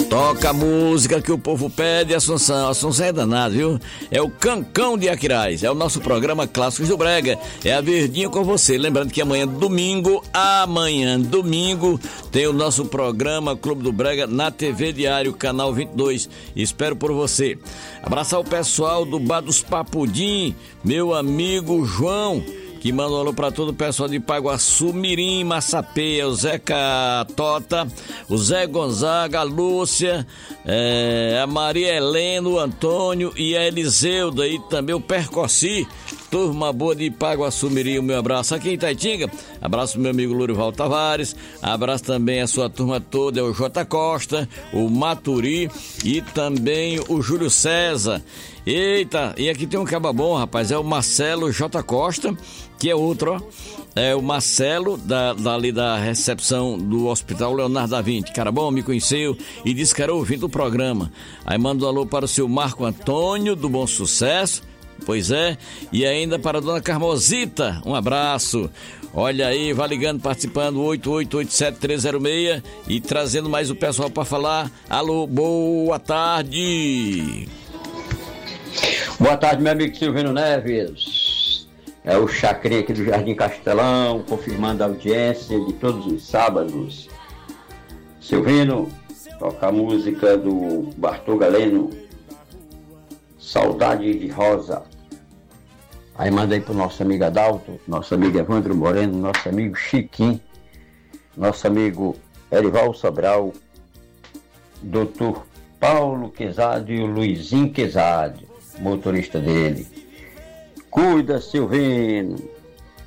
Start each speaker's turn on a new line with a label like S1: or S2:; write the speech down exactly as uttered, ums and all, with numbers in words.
S1: Toca a música que o povo pede, Assunção. Assunção é danado, viu? É o Cancão de Aquiraz. É o nosso programa Clássicos do Brega. É a Verdinha com você. Lembrando que amanhã, domingo, amanhã, domingo, tem o nosso programa Clube do Brega na T V Diário, canal vinte e dois. Espero por você. Abraçar o pessoal do Bar dos Papudim, meu amigo João, que manda um alô para todo o pessoal de Paguaçu, Mirim, Massapê, o Zeca Tota, o Zé Gonzaga, a Lúcia, é, a Maria Helena, o Antônio e a Eliseuda e também o Percossi. Turma boa de Paguaçu, Mirim, o meu abraço aqui em Itaitinga. Abraço pro meu amigo Lourival Tavares. Abraço também a sua turma toda, é o J Costa, o Maturi e também o Júlio César. Eita, e aqui tem um caba bom, rapaz, é o Marcelo J Costa, que é outro, ó. É o Marcelo, da, dali da recepção do Hospital Leonardo da Vinci. Cara bom, me conheceu e disse que era ouvindo o programa. Aí manda um alô para o seu Marco Antônio, do Bom Sucesso. Pois é, e ainda para a dona Carmosita, um abraço. Olha aí, vai ligando, participando, oito oito oito sete três zero seis e trazendo mais o pessoal para falar. Alô, boa tarde.
S2: Boa tarde, meu amigo Silvino Neves. É o Chacrinha aqui do Jardim Castelão, confirmando a audiência de todos os sábados. Silvino, toca a música do Bartol Galeno, Saudade de Rosa. Aí manda aí pro nosso amigo Adalto, nosso amigo Evandro Moreno, nosso amigo Chiquinho, nosso amigo Erival Sobral, doutor Paulo Quezade e o Luizinho Quezade, motorista dele. Cuida, Silvino.